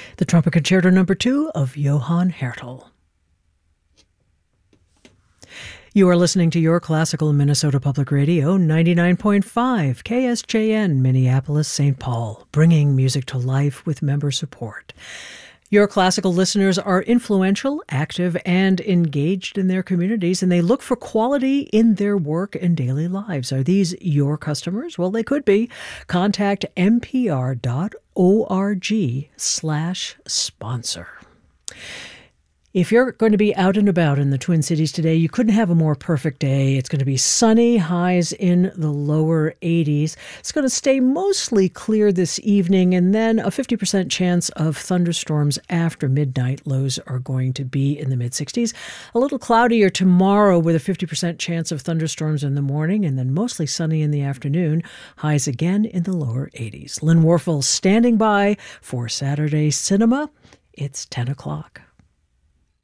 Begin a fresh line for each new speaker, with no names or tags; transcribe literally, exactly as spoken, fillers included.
the Trumpet Concerto Number Two of Johann Hertel. You are listening to Your Classical Minnesota Public Radio, ninety-nine point five K S J N, Minneapolis, Saint Paul, bringing music to life with member support. Your classical listeners are influential, active, and engaged in their communities, and they look for quality in their work and daily lives. Are these your customers? Well, they could be. Contact npr dot org slash sponsor. If you're going to be out and about in the Twin Cities today, you couldn't have a more perfect day. It's going to be sunny, highs in the lower eighties. It's going to stay mostly clear this evening, and then a fifty percent chance of thunderstorms after midnight. Lows are going to be in the mid-sixties. A little cloudier tomorrow with a fifty percent chance of thunderstorms in the morning, and then mostly sunny in the afternoon. Highs again in the lower eighties. Lynn Warfel standing by for Saturday Cinema. It's ten o'clock.